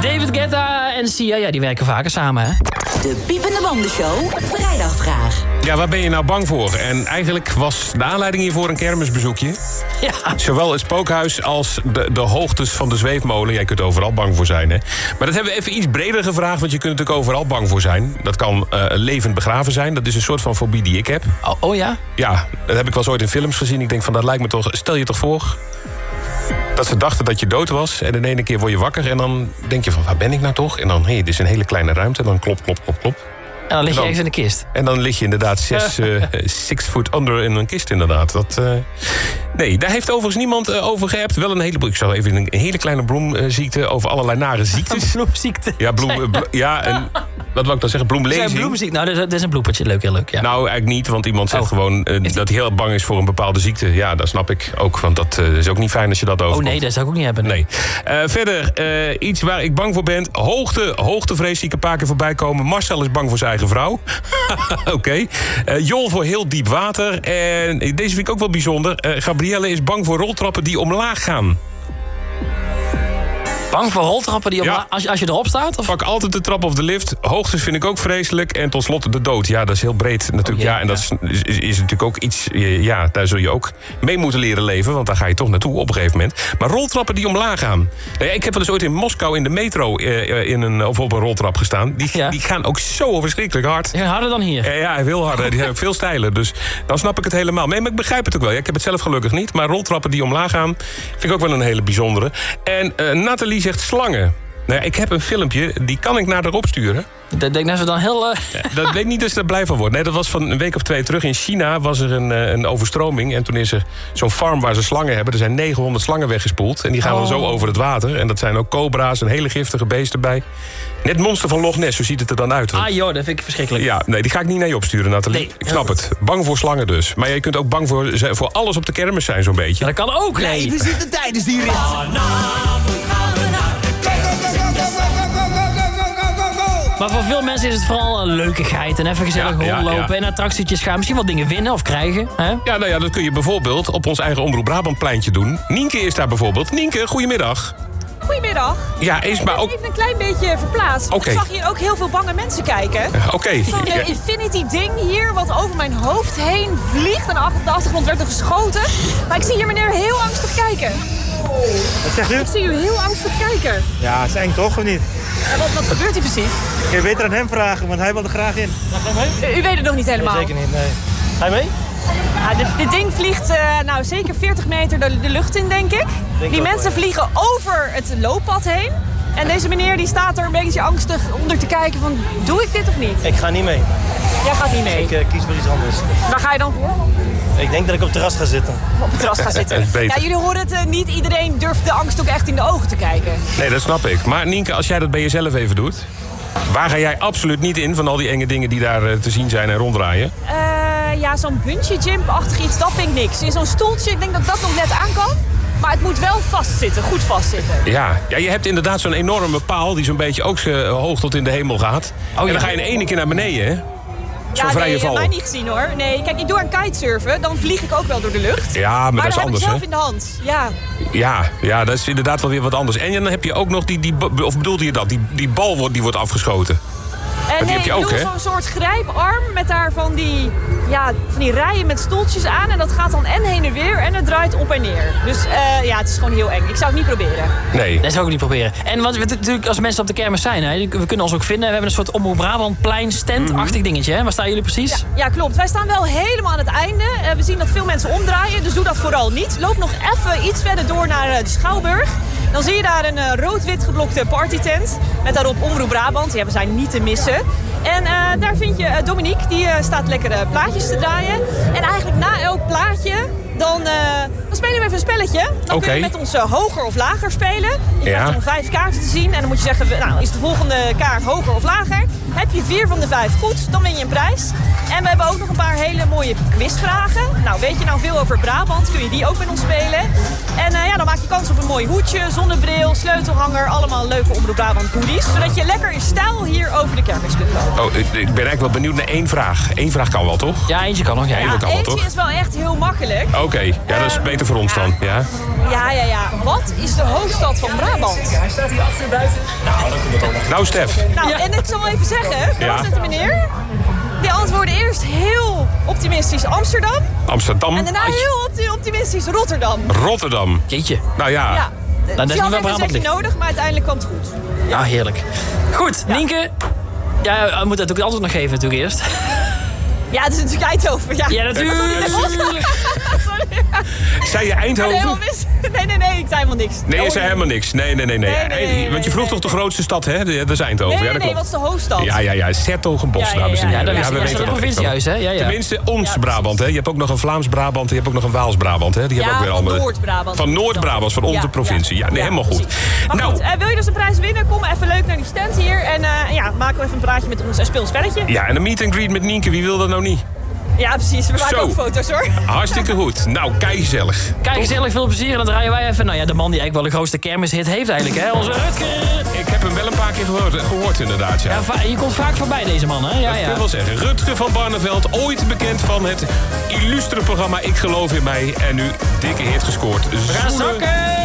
David Guetta en Sia, ja, die werken vaker samen, hè? De Piepende Bandenshow, vrijdagvraag. Ja, waar ben je nou bang voor? En eigenlijk was de aanleiding hiervoor een kermisbezoekje. Ja. Zowel het spookhuis als de hoogtes van de zweefmolen. Jij kunt overal bang voor zijn, hè? Maar dat hebben we even iets breder gevraagd, want je kunt natuurlijk overal bang voor zijn. Dat kan levend begraven zijn. Dat is een soort van fobie die ik heb. Oh ja? Ja, dat heb ik wel eens ooit in films gezien. Ik denk van, dat lijkt me toch... Stel je toch voor dat ze dachten dat je dood was. En in ene keer word je wakker en dan denk je van, waar ben ik nou toch? En dan, dit is een hele kleine ruimte. En dan klop. En dan lig je ergens in de kist. En dan lig je inderdaad 6 foot under in een kist, inderdaad. Nee, daar heeft overigens niemand over geappt. Wel een heleboel. Ik zag even een hele kleine bloemziekte over allerlei nare ziektes. Bloemziekte. Ja, en wat wou ik dan zeggen? Bloemlezing. Bloemziekte. Nou, dat is een bloepertje. Leuk, heel leuk. Ja. Nou, eigenlijk niet, want iemand zegt gewoon dat hij heel bang is voor een bepaalde ziekte. Ja, dat snap ik ook, want dat is ook niet fijn als je dat overkomt. Oh nee, dat zou ik ook niet hebben. Nee. Verder, iets waar ik bang voor ben. Hoogtevrees zie ik een paar keer voorbij komen. Marcel is bang voor zijn eigen vrouw. Oké. Jol voor heel diep water. En deze vind ik ook wel bijzonder. Gabrielle is bang voor roltrappen die omlaag gaan. Bang voor roltrappen die omlaag... Ja. Als je erop staat? Of? Pak altijd de trap of de lift. Hoogtes vind ik ook vreselijk. En tot slot de dood. Ja, dat is heel breed natuurlijk. En dat is natuurlijk ook iets... Ja, daar zul je ook mee moeten leren leven. Want daar ga je toch naartoe op een gegeven moment. Maar roltrappen die omlaag gaan. Ik heb wel eens ooit in Moskou in de metro of op een roltrap gestaan. Die gaan ook zo verschrikkelijk hard. Ja, harder dan hier. Ja, heel harder. Die zijn ook veel steiler. Dus dan snap ik het helemaal. Nee, maar ik begrijp het ook wel. Ja, ik heb het zelf gelukkig niet. Maar roltrappen die omlaag gaan, vind ik ook wel een hele bijzondere. En Nathalie zegt slangen. Nou ja, ik heb een filmpje, die kan ik naar erop sturen. Dat denk dat ze dan heel... Dat weet ik niet, dus daar blij van wordt. Nee, dat was van een week of 2 terug. In China was er een overstroming. En toen is er zo'n farm waar ze slangen hebben. Er zijn 900 slangen weggespoeld. En die gaan dan zo over het water. En dat zijn ook cobra's en hele giftige beesten bij. Net monster van Loch Ness, zo ziet het er dan uit. Ah joh, dat vind ik verschrikkelijk. Ja, nee, die ga ik niet naar je opsturen, Nathalie. Nee, ik snap het. Bang voor slangen dus. Maar je kunt ook bang voor alles op de kermis zijn, zo'n beetje. Ja, dat kan ook, nee. We zitten tijdens die rit. Vanavond gaan we naar de Maar voor veel mensen is het vooral een leukigheid. En even gezellig rondlopen en attractietjes gaan. Misschien wel dingen winnen of krijgen. Hè? Ja, nou ja, dat kun je bijvoorbeeld op ons eigen Omroep Brabantpleintje doen. Nienke is daar bijvoorbeeld. Nienke, goedemiddag. Goedemiddag. Ja, ik ben even een klein beetje verplaatst. Okay. Ik zag hier ook heel veel bange mensen kijken. Zo'n Infinity-ding hier wat over mijn hoofd heen vliegt. En op de achtergrond werd er geschoten. Maar ik zie hier meneer heel angstig kijken. Wat zegt u? Ik zie u heel angstig kijken. Ja, het is eng toch, of niet? Wat gebeurt hier precies? Kun je beter aan hem vragen, want hij wil er graag in. Ga je mee? U weet het nog niet helemaal. Nee, zeker niet, nee. Ga je mee? Ja, dit ding vliegt zeker 40 meter de lucht in, denk ik. Die mensen vliegen over het looppad heen. En deze meneer die staat er een beetje angstig onder te kijken van, doe ik dit of niet? Ik ga niet mee. Jij gaat niet mee? Ik kies voor iets anders. Waar ga je dan voor? Ik denk dat ik op het terras ga zitten. Op het terras ga zitten? Ja, jullie horen het, niet iedereen durft de angst ook echt in de ogen te kijken. Nee, dat snap ik. Maar Nienke, als jij dat bij jezelf even doet, waar ga jij absoluut niet in van al die enge dingen die daar te zien zijn en ronddraaien? Ja, zo'n bungee jump-achtig iets, dat vind ik niks. In zo'n stoeltje, ik denk dat dat nog net aan kan. Maar het moet wel vastzitten, goed vastzitten. Ja, je hebt inderdaad zo'n enorme paal die zo'n beetje ook hoog tot in de hemel gaat. En dan ga je in één keer naar beneden, hè? Ja, nee, je hebt mij niet gezien hoor. Nee, kijk, ik doe aan kitesurfen, dan vlieg ik ook wel door de lucht. Ja, maar dat is anders, hè? heb ik zelf in de hand, ja. Ja, dat is inderdaad wel weer wat anders. En dan heb je ook nog of bedoelde je dat, die bal die wordt afgeschoten. Nee, heb je ook, hè? Zo'n soort grijparm met daar van die rijen met stoeltjes aan. En dat gaat dan en heen en weer en het draait op en neer. Dus het is gewoon heel eng. Ik zou het niet proberen. Nee. Dat zou ik niet proberen. En wat natuurlijk als mensen op de kermis zijn, hè, we kunnen ons ook vinden. We hebben een soort Omroep Brabantplein stand-achtig dingetje. Hè? Waar staan jullie precies? Ja, klopt. Wij staan wel helemaal aan het einde. We zien dat veel mensen omdraaien, dus doe dat vooral niet. Loop nog even iets verder door naar de Schouwburg. Dan zie je daar een rood-wit geblokte partytent. Met daarop Omroep Brabant. Ja, we zijn niet te missen. En daar vind je Dominique, die staat lekkere plaatjes te draaien. En eigenlijk na elk plaatje, dan spelen we even een spelletje. Dan kun je met ons hoger of lager spelen. Je krijgt dan 5 kaarten te zien. En dan moet je zeggen, nou, is de volgende kaart hoger of lager? Heb je 4 van de 5 goed, dan win je een prijs. En we hebben ook nog een paar hele mooie quizvragen. Nou, weet je nou veel over Brabant, kun je die ook met ons spelen. En dan maak je kans op een mooi hoedje, zonnebril, sleutelhanger. Allemaal leuke Omroep Brabant goodies. Zodat je lekker in stijl hier over de kermis kunt lopen. Oh, ik ben eigenlijk wel benieuwd naar 1 vraag. 1 vraag kan wel, toch? Ja, eentje kan nog. Eentje is wel echt heel makkelijk. Oké, ja, dat is beter voor ons dan. Ja? Ja. Wat is de hoofdstad van Brabant? Nou, Stef. Nou, en ik zal even zeggen, er was net een meneer. Die antwoordde eerst heel optimistisch Amsterdam. Amsterdam. En daarna heel optimistisch Rotterdam. Rotterdam. Jeetje. Nou ja. Ja. dat is Die niet had waar even een Brabant zegje ligt. nodig, maar uiteindelijk kwam het goed. Ja, heerlijk. Goed, Nienke. Ja, we moeten het ook antwoord nog geven natuurlijk eerst. Ja, het is natuurlijk Eindhoven. Ja, natuurlijk. Zei je Eindhoven? Nee, ik zei helemaal niks. Nee, je zei helemaal niks. Nee. Want je vroeg toch de grootste stad, hè? Dat is Eindhoven. Nee, Ja, dat klopt. wat is de hoofdstad? Ja. 's-Hertogenbosch, dames en Ja, heren. dat is we weten een dat provinciehuis, hè? Ja. Tenminste, ons Brabant, hè? Je hebt ook nog een Vlaams Brabant en je hebt ook nog een Waals Brabant, hè? Die hebben ook weer van allemaal. Noord-Brabant. Van Noord-Brabant, van onze provincie. Ja, nee, helemaal goed. Precies. Maar Nou, goed, wil je dus een prijs winnen? Kom even leuk naar die stand hier. En maken we even een praatje met ons en speel een spelletje. ja, en een meet and greet met Nienke, wie wil dat nou niet? Ja, precies. We maken Zo. ook foto's, hoor. Hartstikke goed. Nou, kei gezellig. Kijk, gezellig, veel plezier. En dan draaien wij even. Nou ja, de man die eigenlijk wel de grootste kermishit heeft eigenlijk, hè? Onze Rutger. Ik heb hem wel een paar keer gehoord inderdaad, ja. Ja, je komt vaak voorbij, deze man, hè? Dat kun je wel zeggen. Rutger van Barneveld, ooit bekend van het illustere programma Ik Geloof in Mij. En nu dikke hit gescoord. We gaan zakken!